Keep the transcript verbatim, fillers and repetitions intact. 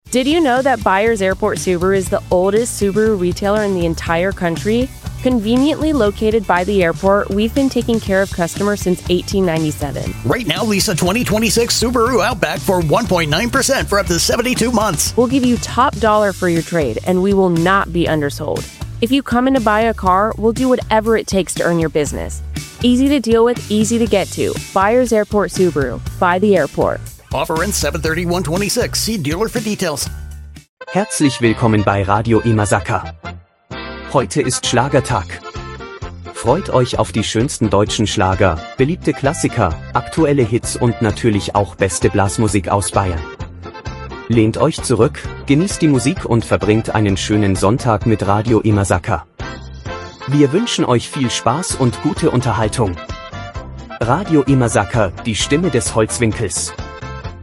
Did you know that Byers Airport Subaru is the oldest Subaru retailer in the entire country? Conveniently located by the airport, we've been taking care of customers since eighteen ninety-seven. Right now, lease a twenty twenty-six Subaru Outback for one point nine percent for up to seventy-two months. We'll give you top dollar for your trade, and we will not be undersold. If you come in to buy a car, we'll do whatever it takes to earn your business. Easy to deal with, easy to get to. Byers Airport Subaru. By the airport. Offer ends seven thirty one twenty-six. See dealer for details. Herzlich willkommen bei Radio Imasaka. Heute ist Schlagertag. Freut euch auf die schönsten deutschen Schlager, beliebte Klassiker, aktuelle Hits und natürlich auch beste Blasmusik aus Bayern. Lehnt euch zurück, genießt die Musik und verbringt einen schönen Sonntag mit Radio Imasaka. Wir wünschen euch viel Spaß und gute Unterhaltung. Radio Imasaka, die Stimme des Holzwinkels.